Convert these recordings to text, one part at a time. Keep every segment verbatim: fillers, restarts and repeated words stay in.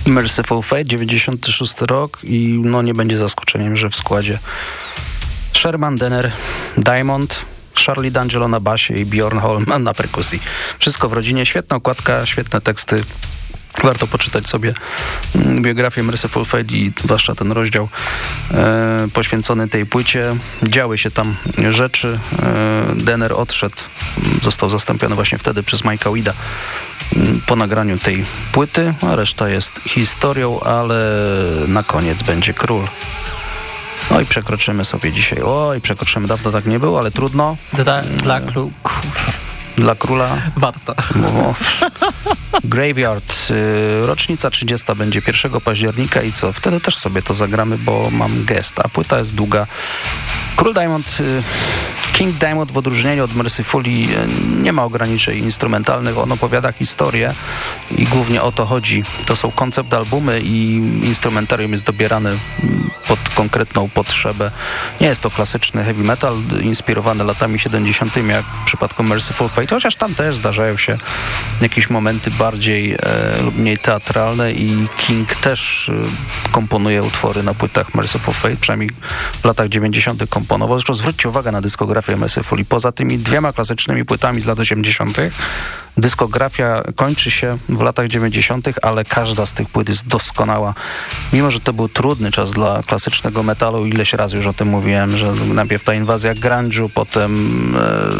Mercyful Fate, dziewięćdziesiąty szósty rok i no nie będzie zaskoczeniem, że w składzie Sherman Denner, Diamond, Charlie D'Angelo na basie i Bjorn Holman na perkusji. Wszystko w rodzinie, świetna okładka, świetne teksty. Warto poczytać sobie biografię Mercyful Fate i zwłaszcza ten rozdział e, poświęcony tej płycie. Działy się tam rzeczy. E, Denner odszedł, został zastąpiony właśnie wtedy przez Mike'a Weeda po nagraniu tej płyty, a reszta jest historią, ale na koniec będzie król. No i przekroczymy sobie dzisiaj. Oj, przekroczymy, dawno tak nie było, ale trudno. Dla, dla, klu, dla króla. Warto. Bo, Graveyard. Rocznica trzydziesta będzie pierwszego października i co? Wtedy też sobie to zagramy, bo mam gest, a płyta jest długa. Król Diamond, King Diamond w odróżnieniu od Mercyfuli nie ma ograniczeń instrumentalnych. On opowiada historię i głównie o to chodzi. To są koncept albumy i instrumentarium jest dobierane pod konkretną potrzebę. Nie jest to klasyczny heavy metal inspirowany latami siedemdziesiątymi jak w przypadku Mercyful Fate, chociaż tam też zdarzają się jakieś momenty bardziej e, lub mniej teatralne i King też e, komponuje utwory na płytach Mercyful Fate, przynajmniej w latach dziewięćdziesiątych komponował. Zresztą zwróćcie uwagę na dyskografię Mercyful i poza tymi dwiema klasycznymi płytami z lat osiemdziesiątych dyskografia kończy się w latach dziewięćdziesiątych, ale każda z tych płyt jest doskonała. Mimo że to był trudny czas dla klasycznego metalu, ileś razy już o tym mówiłem, że najpierw ta inwazja grunge'u, potem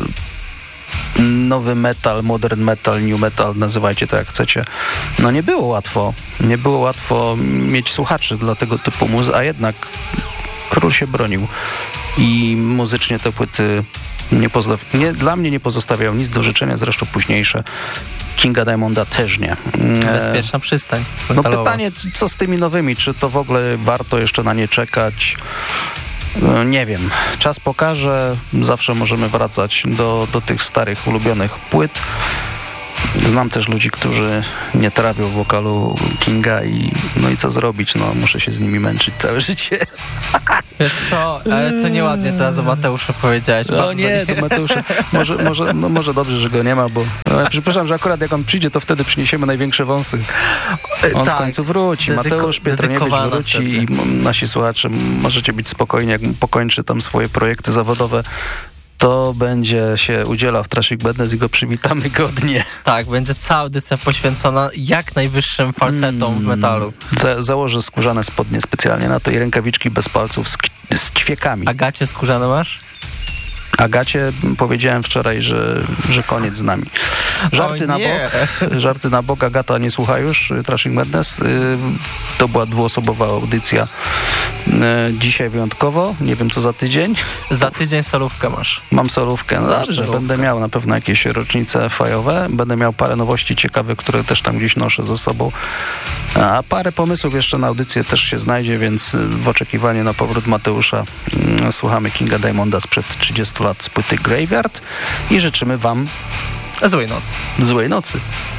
e, nowy metal, modern metal, new metal, nazywajcie to jak chcecie. No nie było łatwo. Nie było łatwo mieć słuchaczy dla tego typu muzy, a jednak król się bronił i muzycznie te płyty nie pozostaw... nie, dla mnie nie pozostawiają nic do życzenia, zresztą późniejsze Kinga Diamonda też nie. Bezpieczna przystań metalowa. No pytanie, co z tymi nowymi? Czy to w ogóle warto jeszcze na nie czekać? Nie wiem. Czas pokaże. Zawsze możemy wracać do, do tych starych, ulubionych płyt. Znam też ludzi, którzy nie trawią wokalu Kinga i no i co zrobić? No muszę się z nimi męczyć całe życie. Wiesz co, ale co nieładnie teraz o Mateuszu powiedziałeś. No nie, to Mateusza, może, może, no może dobrze, że go nie ma, bo no, przypuszczam, że akurat jak on przyjdzie, to wtedy przyniesiemy największe wąsy. On tak, w końcu wróci. Dedyko- Mateusz Pietroniewicz wróci wtedy. I nasi słuchacze możecie być spokojni, jak pokończy tam swoje projekty zawodowe, to będzie się udzielał w Trashing Madness i go przywitamy godnie. Tak, będzie cała audycja poświęcona jak najwyższym falsetom mm. w metalu. Za- założę skórzane spodnie specjalnie na to i rękawiczki bez palców z, k- z ćwiekami. A gacie skórzane masz? Agacie powiedziałem wczoraj, że, że koniec z nami. Żarty na bok. Żarty na bok. Agata nie słucha już Trashing Madness. To była dwuosobowa audycja. Dzisiaj wyjątkowo. Nie wiem, co za tydzień. Za tydzień solówkę masz. Mam solówkę. No dobrze, solówkę. Będę miał na pewno jakieś rocznice fajowe. Będę miał parę nowości ciekawych, które też tam gdzieś noszę ze sobą. A parę pomysłów jeszcze na audycję też się znajdzie, więc w oczekiwaniu na powrót Mateusza słuchamy Kinga Diamonda sprzed trzydziestu lat z płyty Graveyard i życzymy wam złej nocy. Złej nocy.